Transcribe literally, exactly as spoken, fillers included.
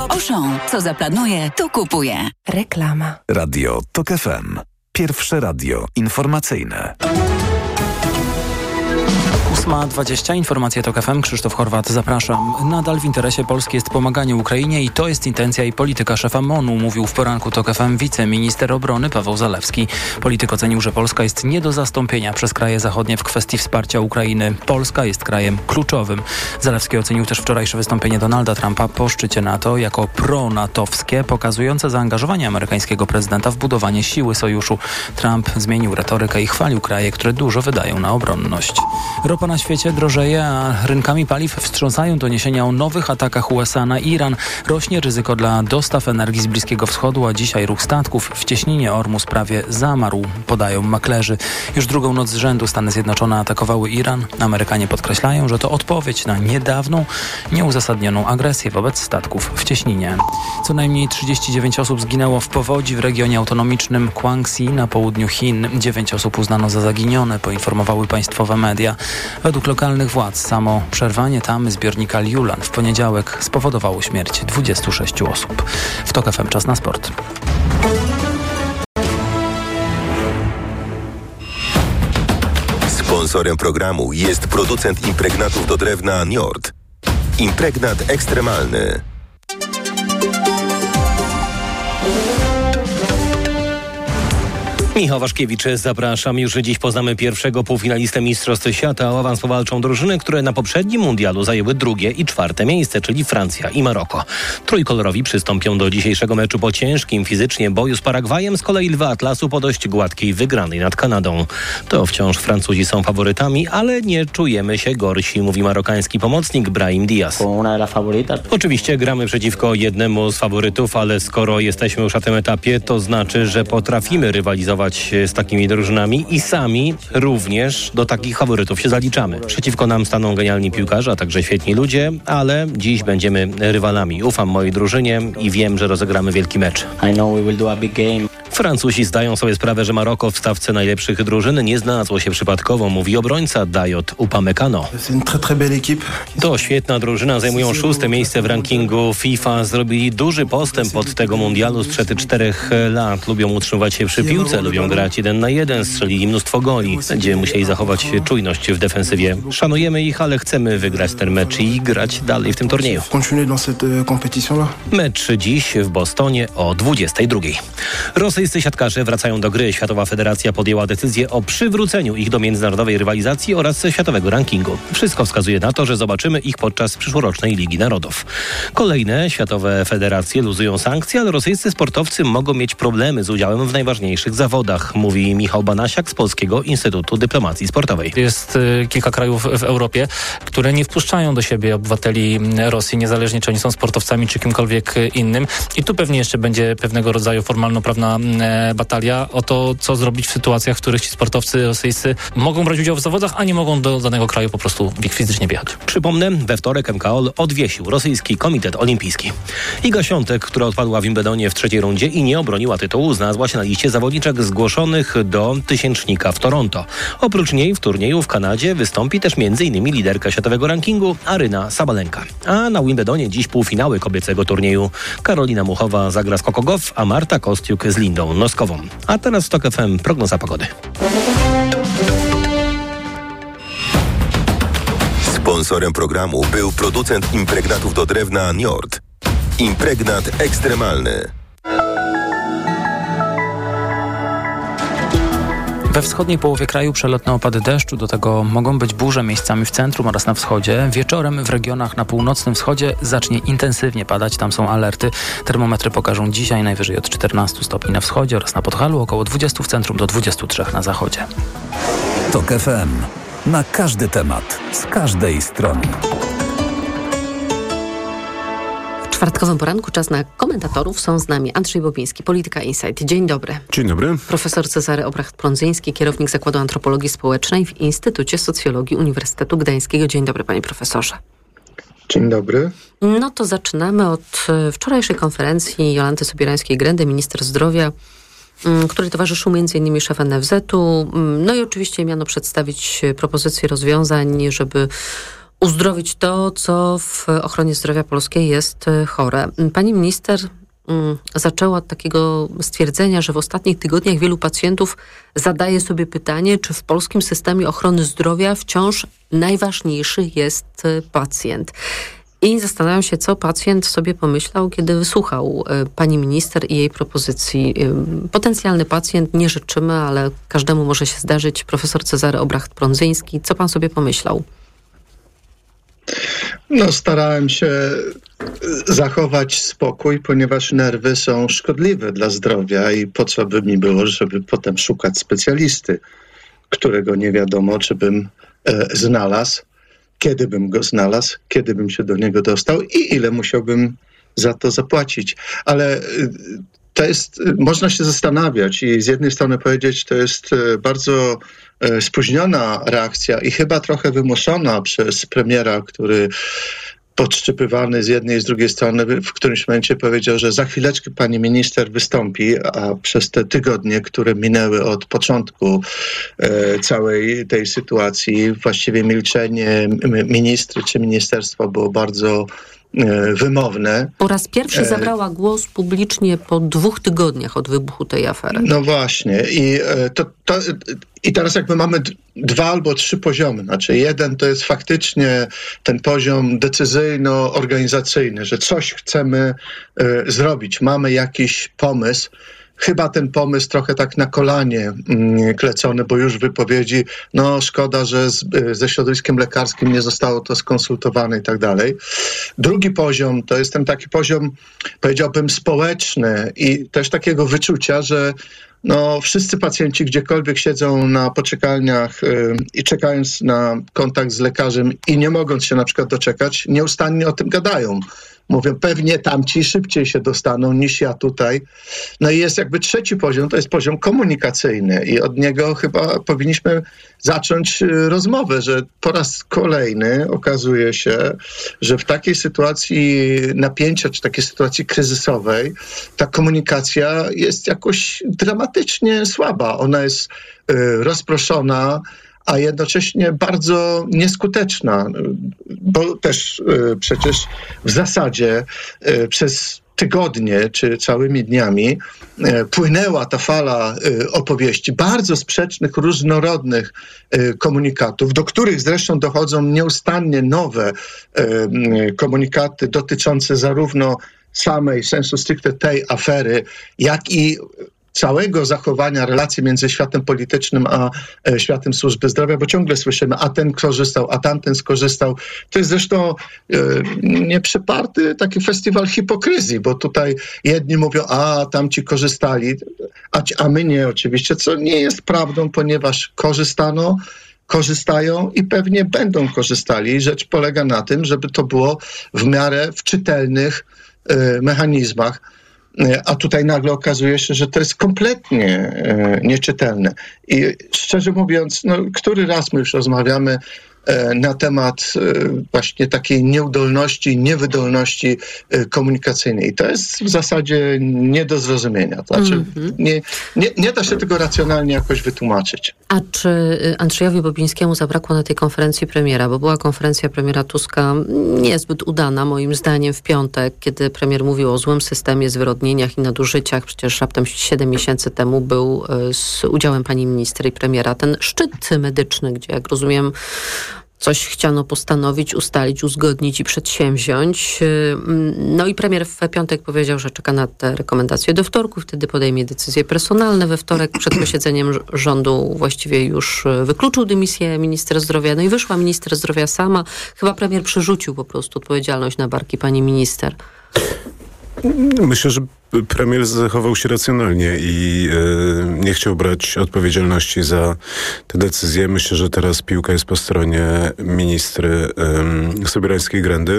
Auchan. Co zaplanuje, to kupuje. Reklama. Radio TOK F M. Pierwsze radio informacyjne. ósma dwadzieścia. Informacje TOK F M. Krzysztof Horwat, zapraszam. Nadal w interesie Polski jest pomaganie Ukrainie i to jest intencja i polityka szefa M O N-u, mówił w poranku TOK F M wiceminister obrony Paweł Zalewski. Polityk ocenił, że Polska jest nie do zastąpienia przez kraje zachodnie w kwestii wsparcia Ukrainy. Polska jest krajem kluczowym. Zalewski ocenił też wczorajsze wystąpienie Donalda Trumpa po szczycie NATO jako pro-natowskie, pokazujące zaangażowanie amerykańskiego prezydenta w budowanie siły sojuszu. Trump zmienił retorykę i chwalił kraje, które dużo wydają na obronność. Ropa na świecie drożeje, a rynkami paliw wstrząsają doniesienia o nowych atakach U S A na Iran. Rośnie ryzyko dla dostaw energii z Bliskiego Wschodu, a dzisiaj ruch statków w cieśninie Ormus prawie zamarł, podają maklerzy. Już drugą noc z rzędu Stany Zjednoczone atakowały Iran. Amerykanie podkreślają, że to odpowiedź na niedawną, nieuzasadnioną agresję wobec statków w cieśninie. Co najmniej trzydzieści dziewięć osób zginęło w powodzi w regionie autonomicznym Guangxi na południu Chin. Dziewięć osób uznano za zaginione, poinformowały państwowe media. Według lokalnych władz samo przerwanie tamy zbiornika Liulan w poniedziałek spowodowało śmierć dwudziestu sześciu osób. W TOK F M czas na sport. Sponsorem programu jest producent impregnatów do drewna Njord. Impregnat ekstremalny. Michał Waszkiewicz, zapraszam. Już dziś poznamy pierwszego półfinalistę Mistrzostw Świata. O awans powalczą drużyny, które na poprzednim mundialu zajęły drugie i czwarte miejsce, czyli Francja i Maroko. Trójkolorowi przystąpią do dzisiejszego meczu po ciężkim fizycznie boju z Paragwajem, z kolei Lwy Atlasu po dość gładkiej wygranej nad Kanadą. To wciąż Francuzi są faworytami, ale nie czujemy się gorsi, mówi marokański pomocnik Brahim Diaz. Oczywiście gramy przeciwko jednemu z faworytów, ale skoro jesteśmy już na tym etapie, to znaczy, że potrafimy rywalizować z takimi drużynami i sami również do takich faworytów się zaliczamy. Przeciwko nam staną genialni piłkarze, a także świetni ludzie, ale dziś będziemy rywalami. Ufam mojej drużynie i wiem, że rozegramy wielki mecz. I know we will do a big game. Francuzi zdają sobie sprawę, że Maroko w stawce najlepszych drużyn nie znalazło się przypadkowo, mówi obrońca Dayot Upamecano. To świetna drużyna, zajmują szóste miejsce w rankingu FIFA. Zrobili duży postęp od tego mundialu sprzed czterech lat. Lubią utrzymywać się przy piłce, lubią grać jeden na jeden, strzelili mnóstwo goli. Będziemy musieli zachować czujność w defensywie. Szanujemy ich, ale chcemy wygrać ten mecz i grać dalej w tym turnieju. Mecz dziś w Bostonie o dwudziestej drugiej. Rosyjscy siatkarze wracają do gry. Światowa Federacja podjęła decyzję o przywróceniu ich do międzynarodowej rywalizacji oraz światowego rankingu. Wszystko wskazuje na to, że zobaczymy ich podczas przyszłorocznej Ligi Narodów. Kolejne światowe federacje luzują sankcje, ale rosyjscy sportowcy mogą mieć problemy z udziałem w najważniejszych zawodach, mówi Michał Banasiak z Polskiego Instytutu Dyplomacji Sportowej. Jest y, kilka krajów w Europie, które nie wpuszczają do siebie obywateli Rosji, niezależnie czy oni są sportowcami, czy kimkolwiek innym. I tu pewnie jeszcze będzie pewnego rodzaju formalno-prawna e, batalia o to, co zrobić w sytuacjach, w których ci sportowcy rosyjscy mogą brać udział w zawodach, a nie mogą do danego kraju po prostu fizycznie wjechać. Przypomnę, we wtorek M K O L odwiesił rosyjski komitet olimpijski. Iga Świątek, która odpadła w Wimbledonie w trzeciej rundzie i nie obroniła tytułu, znalazła się na liście zawodniczek zgłoszonych do tysięcznika w Toronto. Oprócz niej w turnieju w Kanadzie wystąpi też m.in. liderka światowego rankingu Aryna Sabalenka. A na Wimbledonie dziś półfinały kobiecego turnieju. Karolina Muchowa zagra z Coco Gauff, a Marta Kostiuk z Lindą Noskową. A teraz w TOK F M prognoza pogody. Sponsorem programu był producent impregnatów do drewna Njord. Impregnat ekstremalny. We wschodniej połowie kraju przelotne opady deszczu, do tego mogą być burze miejscami w centrum oraz na wschodzie. Wieczorem w regionach na północnym wschodzie zacznie intensywnie padać, tam są alerty. Termometry pokażą dzisiaj najwyżej od czternastu stopni na wschodzie oraz na Podhalu, około dwudziestu w centrum do dwudziestu trzech na zachodzie. TOK F M. Na każdy temat, z każdej strony. W czwartkowym poranku czas na komentatorów. Są z nami Andrzej Bobiński, Polityka Insight. Dzień dobry. Dzień dobry. Profesor Cezary Obracht-Plądzyński, kierownik Zakładu Antropologii Społecznej w Instytucie Socjologii Uniwersytetu Gdańskiego. Dzień dobry, panie profesorze. Dzień dobry. No to zaczynamy od wczorajszej konferencji Jolanty Sobierańskiej-Grendy, minister zdrowia, który towarzyszył między innymi szef N F Z u. No i oczywiście miano przedstawić propozycje rozwiązań, żeby uzdrowić to, co w ochronie zdrowia polskiej jest chore. Pani minister mm, zaczęła od takiego stwierdzenia, że w ostatnich tygodniach wielu pacjentów zadaje sobie pytanie, czy w polskim systemie ochrony zdrowia wciąż najważniejszy jest pacjent. I zastanawiam się, co pacjent sobie pomyślał, kiedy wysłuchał y, pani minister i jej propozycji. Y, potencjalny pacjent, nie życzymy, ale każdemu może się zdarzyć. Profesor Cezary Obracht-Prądzyński. Co pan sobie pomyślał? No, starałem się zachować spokój, ponieważ nerwy są szkodliwe dla zdrowia i po co by mi było, żeby potem szukać specjalisty, którego nie wiadomo, czy bym e, znalazł, kiedy bym go znalazł, kiedy bym się do niego dostał i ile musiałbym za to zapłacić. Ale to jest, można się zastanawiać i z jednej strony powiedzieć, to jest bardzo spóźniona reakcja i chyba trochę wymuszona przez premiera, który podszczypywany z jednej i z drugiej strony w którymś momencie powiedział, że za chwileczkę pani minister wystąpi, a przez te tygodnie, które minęły od początku e, całej tej sytuacji, właściwie milczenie ministry czy ministerstwa było bardzo e, wymowne. Po raz pierwszy zabrała głos publicznie po dwóch tygodniach od wybuchu tej afery. No właśnie. I, e, to, to, i teraz jakby mamy d- dwa albo trzy poziomy. Znaczy jeden to jest faktycznie ten poziom decyzyjno-organizacyjny, że coś chcemy e, zrobić. Mamy jakiś pomysł. Chyba ten pomysł trochę tak na kolanie mm, klecony, bo już wypowiedzi, no szkoda, że z, ze środowiskiem lekarskim nie zostało to skonsultowane i tak dalej. Drugi poziom to jest ten taki poziom, powiedziałbym, społeczny i też takiego wyczucia, że no, wszyscy pacjenci gdziekolwiek siedzą na poczekalniach yy, i czekając na kontakt z lekarzem i nie mogąc się na przykład doczekać, nieustannie o tym gadają. Mówią, pewnie tamci szybciej się dostaną niż ja tutaj. No i jest jakby trzeci poziom, to jest poziom komunikacyjny i od niego chyba powinniśmy zacząć rozmowę, że po raz kolejny okazuje się, że w takiej sytuacji napięcia, czy takiej sytuacji kryzysowej, ta komunikacja jest jakoś dramatycznie słaba. Ona jest y, rozproszona, a jednocześnie bardzo nieskuteczna, bo też y, przecież w zasadzie y, przez tygodnie czy całymi dniami y, płynęła ta fala y, opowieści, bardzo sprzecznych, różnorodnych y, komunikatów, do których zresztą dochodzą nieustannie nowe y, y, komunikaty dotyczące zarówno samej sensu stricte tej afery, jak i całego zachowania relacji między światem politycznym a e, światem służby zdrowia, bo ciągle słyszymy, a ten korzystał, a tamten skorzystał. To jest zresztą e, nieprzeparty taki festiwal hipokryzji, bo tutaj jedni mówią, a tamci korzystali, a, a my nie oczywiście, co nie jest prawdą, ponieważ korzystano, korzystają i pewnie będą korzystali. Rzecz polega na tym, żeby to było w miarę w czytelnych e, mechanizmach. A tutaj nagle okazuje się, że to jest kompletnie e, nieczytelne. I szczerze mówiąc, no, który raz my już rozmawiamy e, na temat e, właśnie takiej nieudolności, niewydolności e, komunikacyjnej. I to jest w zasadzie nie do zrozumienia. To znaczy, mm-hmm. nie, nie, nie da się tego racjonalnie jakoś wytłumaczyć. A czy Andrzejowi Bobińskiemu zabrakło na tej konferencji premiera? Bo była konferencja premiera Tuska niezbyt udana, moim zdaniem, w piątek, kiedy premier mówił o złym systemie, zwyrodnieniach i nadużyciach. Przecież raptem siedem miesięcy temu był z udziałem pani minister i premiera ten szczyt medyczny, gdzie, jak rozumiem, coś chciano postanowić, ustalić, uzgodnić i przedsięwziąć. No i premier w piątek powiedział, że czeka na te rekomendacje do wtorku, wtedy podejmie decyzje personalne. We wtorek przed posiedzeniem rządu właściwie już wykluczył dymisję ministra zdrowia. No i wyszła minister zdrowia sama. Chyba premier przerzucił po prostu odpowiedzialność na barki pani minister. Myślę, że premier zachował się racjonalnie i e, nie chciał brać odpowiedzialności za te decyzje. Myślę, że teraz piłka jest po stronie ministry e, Sobierańskiej-Grendy.